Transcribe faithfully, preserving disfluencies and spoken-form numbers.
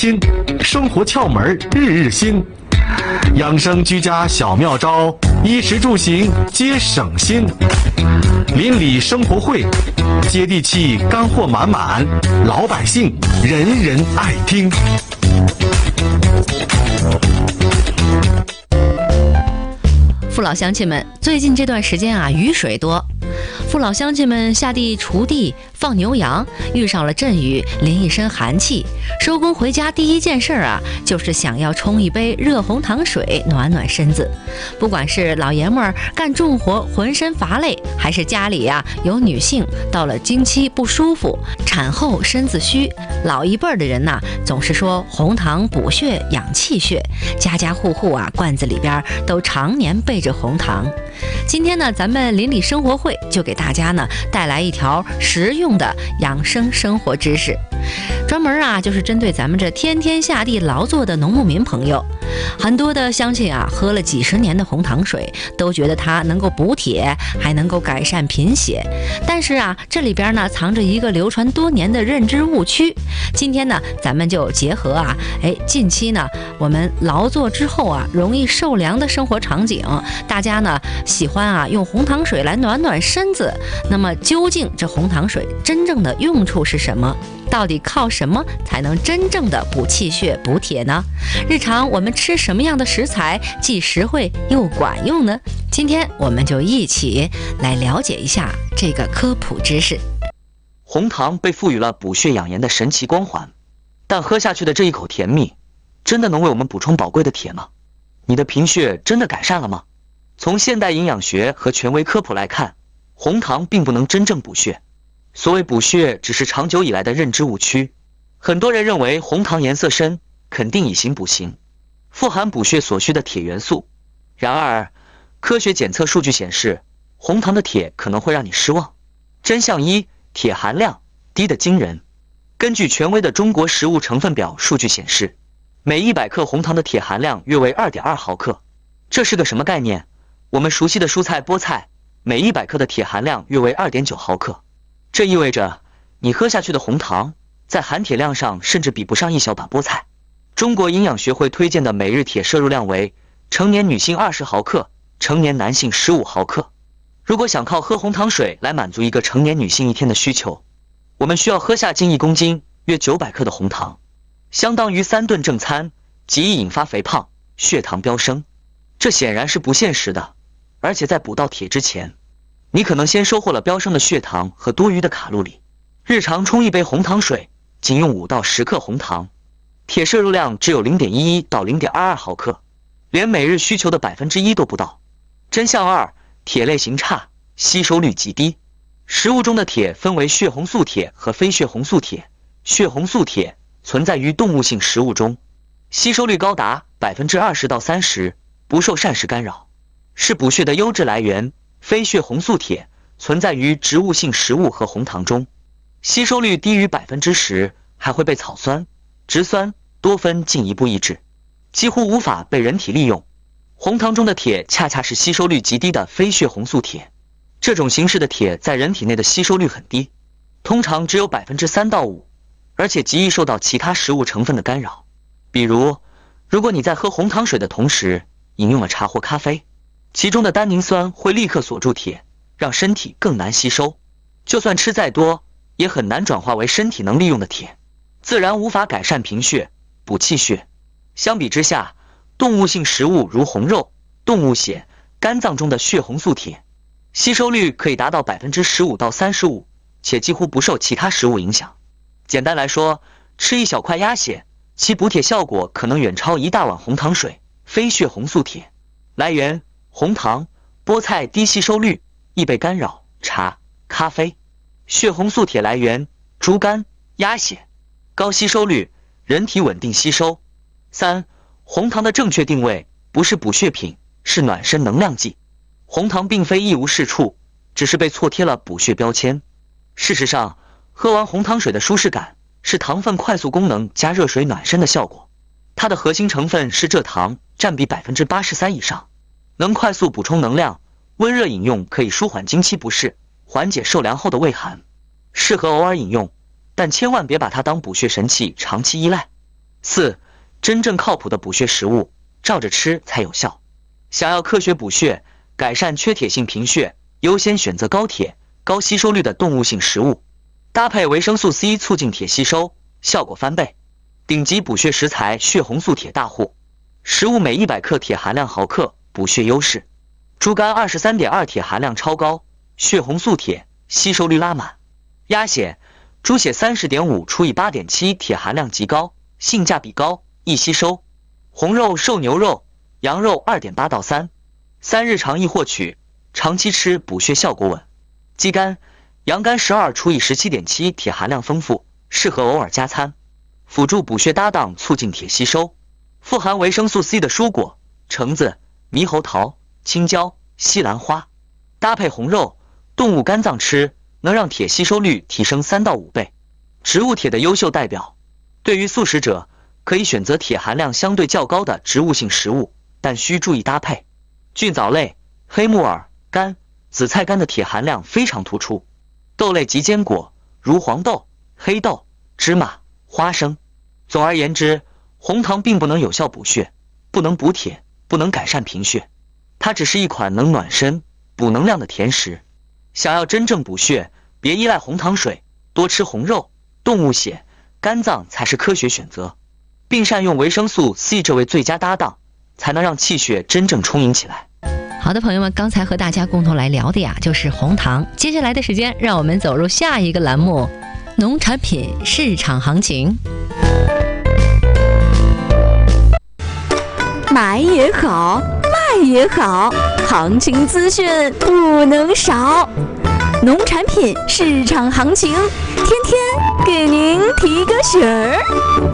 新，生活窍门日日新，养生居家小妙招，衣食住行皆省心。邻里生活会，接地气，干货满满，老百姓人人爱听。 父老乡亲们，最近这段时间啊，雨水多，父老乡亲们下地锄地放牛羊，遇上了阵雨，淋一身寒气，收工回家第一件事啊，就是想要冲一杯热红糖水暖暖身子。不管是老爷们儿干重活浑身乏累，还是家里呀、啊、有女性到了经期不舒服，产后身子虚，老一辈儿的人呐、啊，总是说红糖补血养气血，家家户户啊罐子里边都常年备着红糖。今天呢，咱们邻里生活会就给大家呢带来一条实用的养生生活知识，专门啊就是针对咱们这天天下地劳作的农牧民朋友。很多的乡亲啊喝了几十年的红糖水，都觉得它能够补铁，还能够改善贫血。但是啊，这里边呢藏着一个流传多年的认知误区。今天呢，咱们就结合啊，哎，近期呢我们劳作之后啊容易受凉的生活场景，大家呢喜欢啊用红糖水来暖暖身子。那么究竟这红糖水真正的用处是什么？到底靠什么才能真正的补气血补铁呢？日常我们吃什么样的食材既实惠又管用呢？今天我们就一起来了解一下这个科普知识。 红糖被赋予了补血养颜的神奇光环，但喝下去的这一口甜蜜，真的能为我们补充宝贵的铁吗？你的贫血真的改善了吗？从现代营养学和权威科普来看，红糖并不能真正补血。所谓补血只是长久以来的认知误区，很多人认为红糖颜色深，肯定以形补形，富含补血所需的铁元素。然而，科学检测数据显示，红糖的铁可能会让你失望。真相一，铁含量低得惊人。根据权威的中国食物成分表数据显示，每一百克红糖的铁含量约为 二点二毫克。这是个什么概念？我们熟悉的蔬菜菠菜，每一百克的铁含量约为 二点九毫克。这意味着你喝下去的红糖在含铁量上甚至比不上一小把菠菜。中国营养学会推荐的每日铁摄入量为成年女性二十毫克，成年男性十五毫克。如果想靠喝红糖水来满足一个成年女性一天的需求，我们需要喝下近一公斤约九百克的红糖，相当于三顿正餐，极易引发肥胖、血糖飙升。这显然是不现实的，而且在补到铁之前，你可能先收获了飙升的血糖和多余的卡路里。日常冲一杯红糖水，仅用五到十克红糖，铁摄入量只有 零点一一到零点二二毫克，连每日需求的百分之一都不到。真相二，铁类型差，吸收率极低。食物中的铁分为血红素铁和非血红素铁，血红素铁存在于动物性食物中，吸收率高达 百分之二十到三十，不受膳食干扰，是补血的优质来源。非血红素铁存在于植物性食物和红糖中，吸收率低于 百分之十， 还会被草酸、植酸、多酚进一步抑制，几乎无法被人体利用。红糖中的铁恰恰是吸收率极低的非血红素铁，这种形式的铁在人体内的吸收率很低，通常只有 百分之三到五， 而且极易受到其他食物成分的干扰。比如，如果你在喝红糖水的同时饮用了茶或咖啡，其中的单宁酸会立刻锁住铁，让身体更难吸收。就算吃再多，也很难转化为身体能利用的铁，自然无法改善贫血、补气血。相比之下，动物性食物如红肉、动物血、肝脏中的血红素铁，吸收率可以达到 百分之十五到三十五， 且几乎不受其他食物影响。简单来说，吃一小块鸭血，其补铁效果可能远超一大碗红糖水。非血红素铁来源：红糖、菠菜低吸收率，易被干扰，茶、咖啡。血红素铁来源：猪肝、鸭血，高吸收率，人体稳定吸收。三、红糖的正确定位，不是补血品，是暖身能量剂。红糖并非一无是处，只是被错贴了补血标签。事实上，喝完红糖水的舒适感是糖分快速功能加热水暖身的效果。它的核心成分是蔗糖，占比 百分之八十三 以上，能快速补充能量，温热饮用可以舒缓经期不适，缓解受凉后的畏寒，适合偶尔饮用，但千万别把它当补血神器长期依赖。 四、真正靠谱的补血食物，照着吃才有效。想要科学补血，改善缺铁性贫血，优先选择高铁、高吸收率的动物性食物，搭配维生素 C 促进铁吸收，效果翻倍。顶级补血食材血红素铁大户，食物每一百克铁含量毫克，补血优势。猪肝 二十三点二 铁含量超高，血红素铁吸收率拉满。鸭血、猪血 三十点五 除以 八点七 铁含量极高，性价比高，易吸收。红肉瘦牛肉、羊肉 二点八到三，三日常易获取，长期吃补血效果稳。鸡肝、羊肝 十二 除以 十七点七 铁含量丰富，适合偶尔加餐，辅助补血搭档，促进铁吸收。富含维生素 C 的蔬果，橙子、猕猴桃、青椒、西兰花，搭配红肉、动物肝脏吃，能让铁吸收率提升三到五倍。植物铁的优秀代表，对于素食者，可以选择铁含量相对较高的植物性食物，但需注意搭配。菌藻类、黑木耳、肝、紫菜干的铁含量非常突出。豆类及坚果，如黄豆、黑豆、芝麻、花生。总而言之，红糖并不能有效补血，不能补铁，不能改善贫血，它只是一款能暖身、补能量的甜食。想要真正补血，别依赖红糖水，多吃红肉、动物血、肝脏才是科学选择，并善用维生素 C 这位最佳搭档，才能让气血真正充盈起来。 好的，朋友们，刚才和大家共同来聊的呀，就是红糖。接下来的时间，让我们走入下一个栏目——农产品市场行情。 买也好，卖也好，行情资讯不能少。农产品市场行情，天天给您提个醒儿。